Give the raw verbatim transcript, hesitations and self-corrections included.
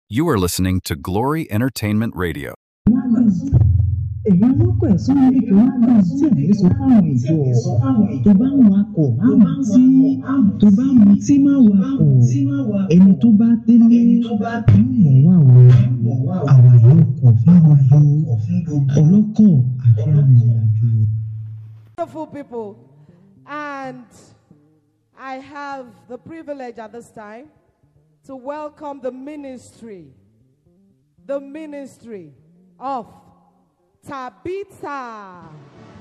You are listening to Glory Entertainment Radio. èyí wọ́pọ̀ ẹ̀sán ní kí wọ́n gbà tí ẹ̀mí sọ fáwọn ìjọ tó bá ń wakọ̀ má má tí tó bá mu tí má wakọ̀ ẹni tó bá délé mọ̀ wá wọ àwa yóò kọ̀ fún gbogbo ọlọ́kọ̀ àti arìnrìn-àjò. Wonderful people, and I have the privilege at this time to welcome the ministry, the ministry of Tabitha.